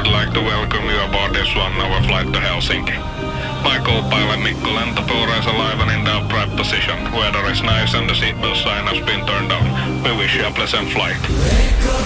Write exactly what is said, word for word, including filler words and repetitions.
would like to welcome you aboard this one-hour flight to Helsinki. My co-pilot Mikko Lentopuura is alive and in the upright position. Weather is nice and the seatbelt sign has been turned on. We wish you a pleasant flight.